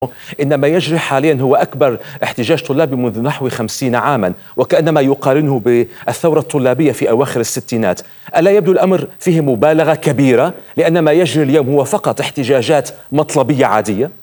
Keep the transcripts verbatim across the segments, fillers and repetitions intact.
إن ما يجري حاليا هو أكبر احتجاج طلابي منذ نحو خمسين عاما، وكأنما يقارنه بالثورة الطلابية في أواخر الستينات. ألا يبدو الأمر فيه مبالغة كبيرة، لأن ما يجري اليوم هو فقط احتجاجات مطلبية عادية؟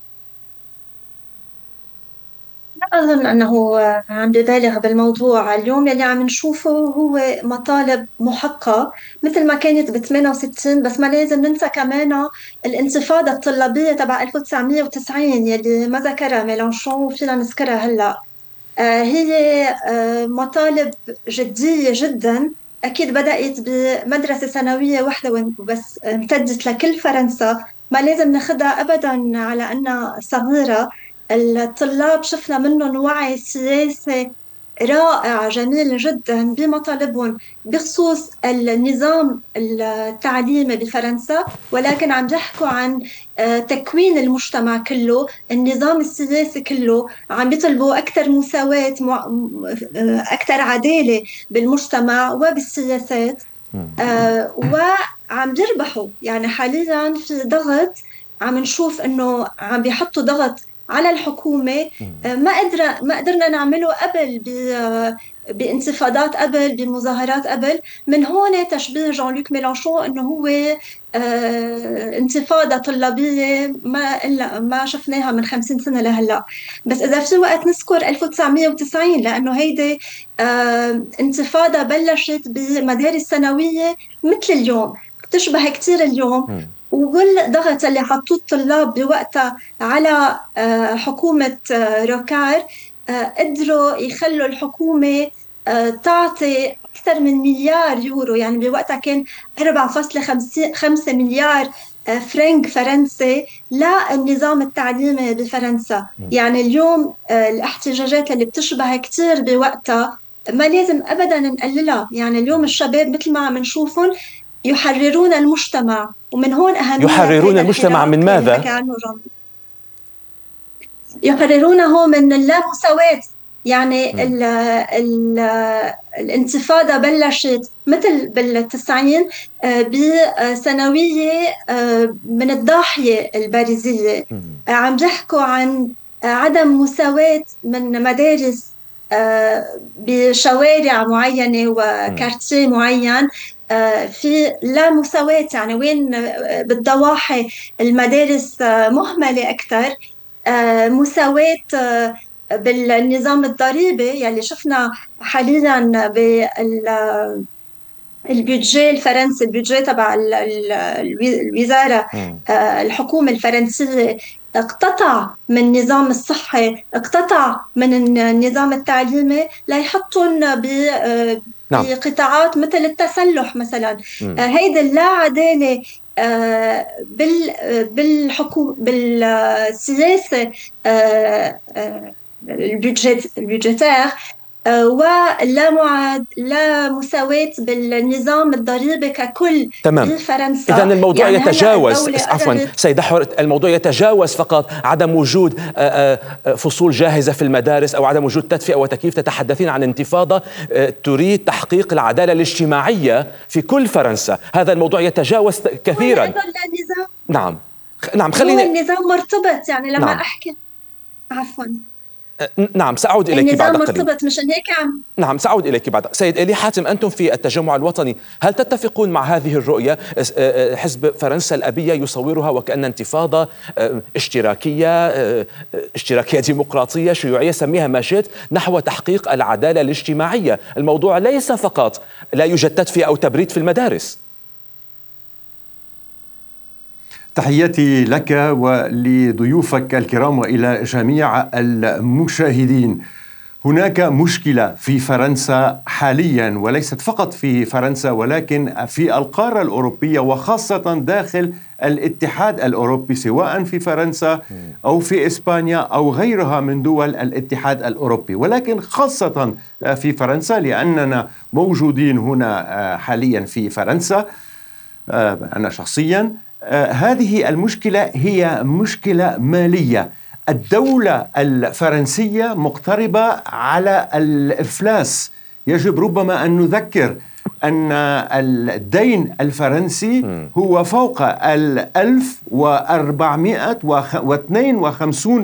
لا أظن أنه عم ببالغ بالموضوع. اليوم يلي عم نشوفه هو مطالب محقة مثل ما كانت ب ثمانية وستين، بس ما لازم ننسى كمان الانتفاضة الطلابية تبع ألف وتسعمية وتسعين يلي ما ذكرها ميلانشون وفينا نذكرها هلأ. آه، هي آه، مطالب جدية جدا. أكيد بدأت بمدرسة ثانوية واحدة بس امتدت لكل فرنسا. ما لازم ناخدها أبدا على أنها صغيرة. الطلاب شفنا منهم وعي سياسي رائع جميل جدا بمطالبهم بخصوص النظام التعليمي بفرنسا، ولكن عم يحكوا عن آه، تكوين المجتمع كله، النظام السياسي كله. عم بيطلبوا أكثر مساواة، مع- أكثر عدالة بالمجتمع وبالسياسات. آه، وعم بيربحوا. يعني حاليا في ضغط، عم نشوف انه عم بيحطوا ضغط على الحكومة. آه، ما قدر ما قدرنا نعمله قبل ب آه، بانتفاضات قبل، بمظاهرات قبل. من هون تشبيه جان لوك ميلانشون انه هو آه، انتفاضة طلابية ما إلا ما شفناها من خمسين سنة لهلا. بس إذا في وقت نذكر ألف وتسعمية وتسعين، لأنه هيدي آه، انتفاضة بلشت بمدارس ثانوية مثل اليوم، تشبه كتير اليوم. والضغط اللي حطوه الطلاب بوقتها على آه، حكومة آه، روكار، آه، قدروا يخلوا الحكومة آه، تعطي أكثر من مليار يورو. يعني بوقتها كان أربعة فاصلة خمسة مليار آه، فرنك فرنسي للنظام التعليمي بفرنسا. يعني اليوم آه، الاحتجاجات اللي بتشبه كتير بوقتها ما لازم أبدا نقللها. يعني اليوم الشباب مثل ما عم نشوفهم يحررون المجتمع، ومن هون أهمية يحررون هذا المجتمع الحراك من اللي حكى ماذا؟ عنه رامي. يحررونه من اللامساواة. يعني ال ال الانتفاضة بلشت مثل بالتسعين آه، بثانوية آه، من الضاحية البارزية. آه، عم يحكوا عن آه، عدم مساواة من مدارس آه، بشوارع معينة وكارتيه معين. آه، في لا مساواة. يعني وين آه، بالضواحي المدارس آه، مهملة أكثر. آه، مساواة آه، بالنظام الضريبي يلي شفنا حاليا بالبيدجي الفرنسي، البيدجي تبع ال- ال- الوي- الوزارة مم. آه، الحكومة الفرنسية. اقتطع من النظام الصحي، اقتطع من النظام التعليمي ليحطهم ب- آه، نعم. بقطاعات مثل التسلح مثلا. آه، مم. هيدي اللا عدالة آه، بال بالحكومة بالسياسة آه، آه، البيدجيت البيدجيتير. آه، ولا معاد لا مساواة بالنظام الضريبي ككل تمام. إذا بفرنسا. الموضوع يعني هلا يتجاوز، الدولة عفوا قررت. سيدة حور، الموضوع يتجاوز فقط عدم وجود آه، آه، فصول جاهزة في المدارس أو عدم وجود تدفئة وتكييف. تتحدثين عن انتفاضة آه، تريد تحقيق العدالة الاجتماعية في كل فرنسا. هذا الموضوع يتجاوز هو كثيرا. لأنه النظام نعم. نعم هو خليني. النظام مرتبط. يعني لما نعم. أحكي، عفوا، آه، نعم سأعود إليك بعد النظام قليل. مرتبط مشان هيك عم. نعم سأعود إليك بعد. سيد إلي حاتم، أنتم في التجمع الوطني هل تتفقون مع هذه الرؤية؟ حزب فرنسا الأبية يصورها وكأن انتفاضة اشتراكية، اشتراكية ديمقراطية شيوعية، سميها ما شئت، نحو تحقيق العدالة الاجتماعية. الموضوع ليس فقط لا يوجد تدفئة أو تبريد في المدارس. تحياتي لك ولضيوفك الكرام وإلى جميع المشاهدين. هناك مشكلة في فرنسا حاليا، وليست فقط في فرنسا ولكن في القارة الأوروبية، وخاصة داخل الاتحاد الأوروبي، سواء في فرنسا أو في إسبانيا أو غيرها من دول الاتحاد الأوروبي، ولكن خاصة في فرنسا لأننا موجودين هنا حاليا في فرنسا. أنا شخصيا هذه المشكلة هي مشكلة مالية. الدولة الفرنسية مقتربة على الإفلاس. يجب ربما أن نذكر أن الدين الفرنسي هو فوق ال ألف وأربعمائة واثنين وخمسين